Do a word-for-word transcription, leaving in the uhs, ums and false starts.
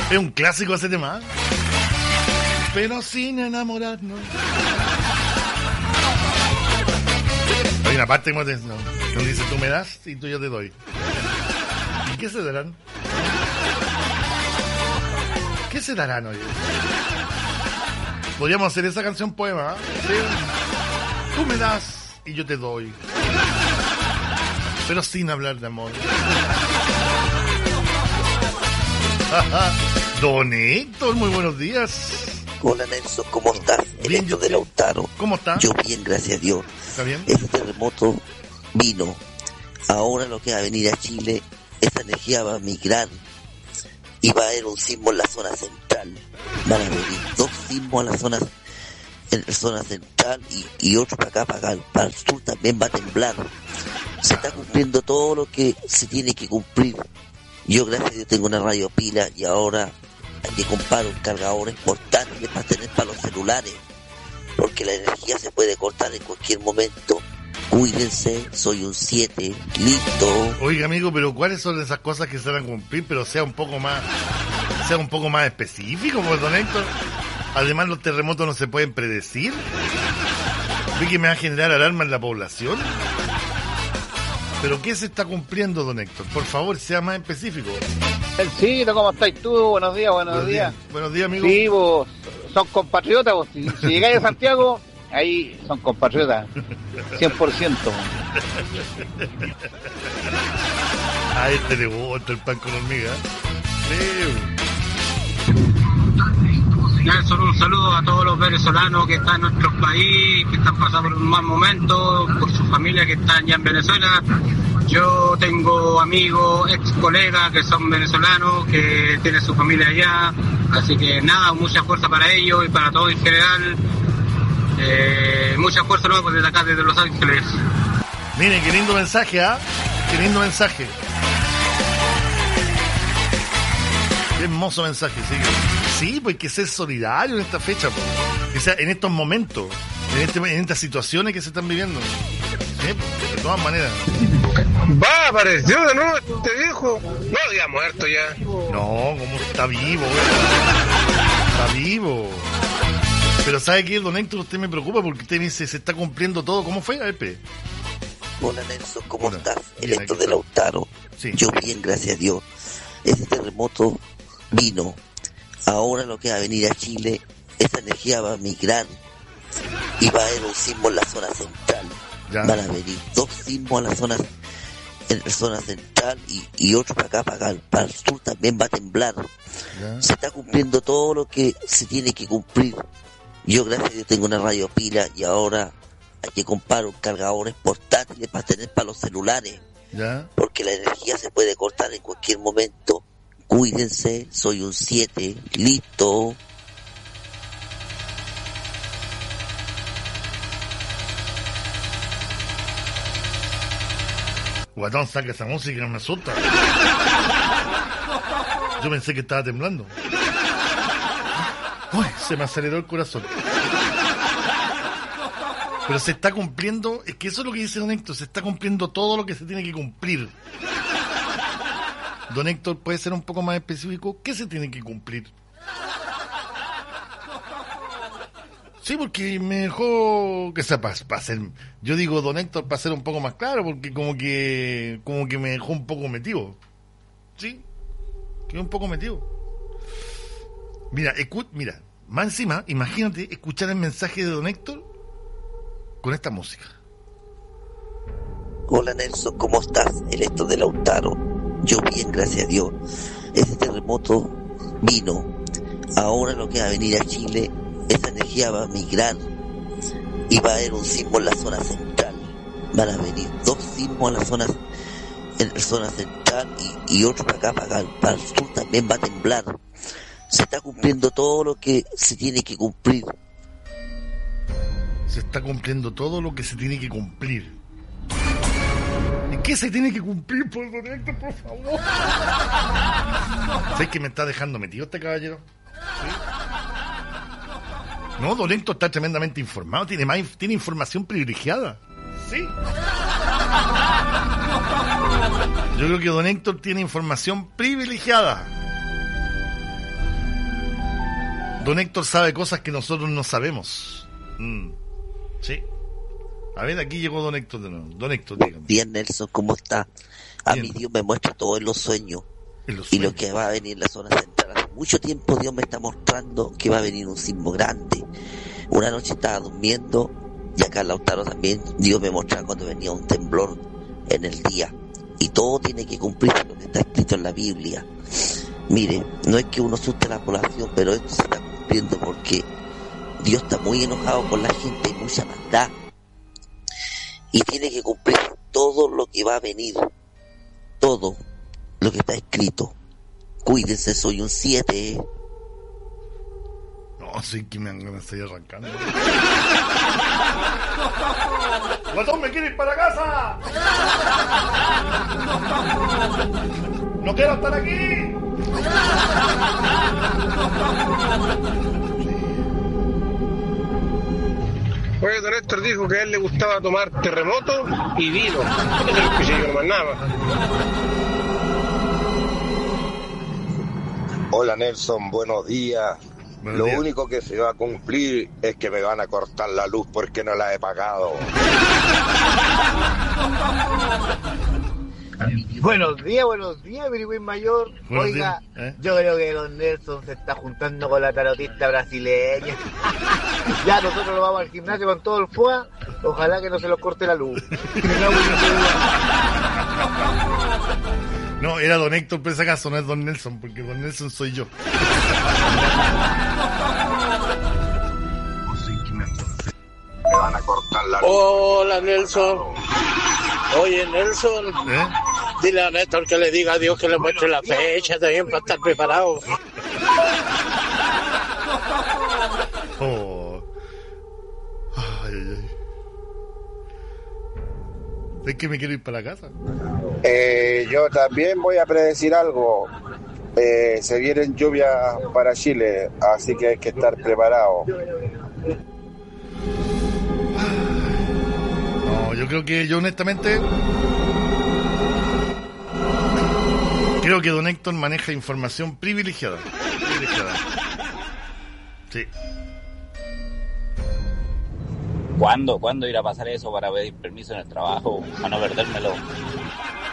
Es un clásico ese tema. Pero sin enamorarnos. Hay una parte como te, no, que dice tú me das y tú yo te doy. ¿Y qué se darán? ¿Qué se darán hoy? Podríamos hacer esa canción poema, ¿eh? ¿Sí? Tú me das y yo te doy. Pero sin hablar de amor. Don Héctor, muy buenos días. Hola Nelson, ¿cómo estás? El Bien, Héctor yo, de Lautaro. ¿Cómo estás? Yo bien, gracias a Dios. ¿Está bien? Ese terremoto vino. Ahora lo que va a venir a Chile, esa energía va a migrar y va a haber un sismo en la zona central. Van a venir dos sismos en la zona, en la zona central y, y otro para acá, para acá, para el sur también va a temblar. Se está cumpliendo todo lo que se tiene que cumplir. Yo, gracias a Dios, tengo una radio pila y ahora hay que comprar un cargador portátil para tener para los celulares, porque la energía se puede cortar en cualquier momento. Cuídense, soy un siete, listo. Oiga, amigo, pero ¿cuáles son esas cosas que se van a cumplir? Pero sea un poco más, sea un poco más específico, pues, don Héctor. Además, los terremotos no se pueden predecir. ¿Ve que me va a generar alarma en la población? ¿Pero qué se está cumpliendo, don Héctor? Por favor, sea más específico. Elcito, ¿cómo estáis tú? Buenos días, buenos, buenos días. días. Buenos días, amigo. Sí, vos, son compatriotas, vos. Si, si llegáis a Santiago, ahí son compatriotas. cien por ciento. A este le gusta el pan con hormiga. Sí. Nelson, un saludo a todos los venezolanos que están en nuestro país, que están pasando por un mal momento, por su familia que están ya en Venezuela. Yo tengo amigos, ex colegas que son venezolanos, que tienen su familia allá, así que nada, mucha fuerza para ellos y para todos en general. Eh, mucha fuerza luego desde acá, desde Los Ángeles. Miren, qué lindo mensaje, ¿ah? ¿eh? Qué lindo mensaje. Qué hermoso mensaje, sí. Sí, pues hay que ser solidario en esta fecha, pues. O sea, en estos momentos, en, este, en estas situaciones que se están viviendo. Sí, pues, de todas maneras. Va, apareció de nuevo este viejo. No había muerto ya. No, como está vivo, güey. Está vivo. Pero ¿sabe qué, don Héctor? Usted me preocupa porque usted me dice, se está cumpliendo todo. ¿Cómo fue? A ver, pe. Hola Nelson, ¿cómo Hola. estás? El Bien, Héctor aquí de Lautaro. Sí. Yo bien, gracias a Dios. Ese terremoto vino. Ahora lo que va a venir a Chile, esa energía va a migrar y va a haber un sismo en la zona central. Ya. Van a venir dos sismos en la zona, en la zona central y, y otro para acá, para acá, para el sur también va a temblar. Ya. Se está cumpliendo todo lo que se tiene que cumplir. Yo, gracias a Dios, tengo una radio pila y ahora hay que comprar un cargador portátil para tener para los celulares, ¿Ya? porque la energía se puede cortar en cualquier momento. Cuídense, soy un siete, listo. Guatón, saca esa música, me asusta. Yo pensé que estaba temblando. Uy, se me aceleró el corazón. Pero se está cumpliendo, es que eso es lo que dice don Héctor, se está cumpliendo todo lo que se tiene que cumplir. Don Héctor, ¿puede ser un poco más específico? ¿Qué se tiene que cumplir? Sí, porque me dejó, que sea, para, para ser, yo digo don Héctor para ser un poco más claro, porque como que, como que me dejó un poco metido. Sí, quedé un poco metido. Mira, escu, mira, más encima, imagínate escuchar el mensaje de don Héctor con esta música. Hola Nelson, ¿cómo estás? El Héctor de Lautaro. Yo bien, gracias a Dios. Ese terremoto vino. Ahora lo que va a venir a Chile, esa energía va a migrar y va a haber un sismo en la zona central. Van a venir dos sismos en la zona, en la zona central y, y otro para acá, para acá, para el sur también va a temblar. Se está cumpliendo todo lo que se tiene que cumplir. Se está cumpliendo todo lo que se tiene que cumplir. ¿Y qué se tiene que cumplir, por don Héctor, por favor? ¿Sabes que me está dejando metido este caballero? ¿Sí? No, don Héctor está tremendamente informado, tiene más, tiene información privilegiada. Sí. Yo creo que don Héctor tiene información privilegiada. Don Héctor sabe cosas que nosotros no sabemos. Mm. Sí. A ver, aquí llegó Don Héctor de nuevo. Don Héctor, dígame. Bien, Nelson, ¿cómo está? A Bien. mí Dios me muestra todo en los sueños. En los Y sueños. lo que va a venir en la zona central. Hace mucho tiempo Dios me está mostrando que va a venir un sismo grande. Una noche estaba durmiendo y acá en Lautaro también Dios me mostraba cuando venía un temblor en el día. Y todo tiene que cumplirse lo que está escrito en la Biblia. Mire, no es que uno asuste a la población, pero esto se está cumpliendo porque Dios está muy enojado con la gente, hay mucha maldad. Y tiene que cumplir todo lo que va a venir. Todo lo que está escrito. Cuídense, soy un siete. ¿eh? No, sí que me han ganas de seguir arrancando. ¡Guatón, me quiere ir para casa! ¡No quiero estar aquí! Oye, don Héctor dijo que a él le gustaba tomar terremoto y vino. Eso es lo que se yo, más nada. Hola Nelson, buenos días. Buenos Lo días. único que se va a cumplir es que me van a cortar la luz porque no la he pagado. Buenos días, buenos días, Birigüín Mayor. Buenos Oiga, días, ¿eh? yo creo que Don Nelson se está juntando con la tarotista brasileña. Ya nosotros nos vamos al gimnasio con todo el F U A. Ojalá que no se nos corte la luz. No, era Don Héctor, por ese caso, no es Don Nelson, porque Don Nelson soy yo. Me van a cortar la luz. Hola Nelson. Oye Nelson, ¿Eh? dile a Néstor que le diga a Dios que le muestre la fecha también para estar preparado. Oh. Ay, ay, ay. Es que me quiero ir para la casa. Eh, yo también voy a predecir algo. Eh, se vienen lluvias para Chile, así que hay que estar preparado. No, yo creo que yo honestamente creo que Don Héctor maneja información privilegiada. Privilegiada. Sí. ¿Cuándo? ¿Cuándo ir a pasar eso para pedir permiso en el trabajo? Para no perdérmelo.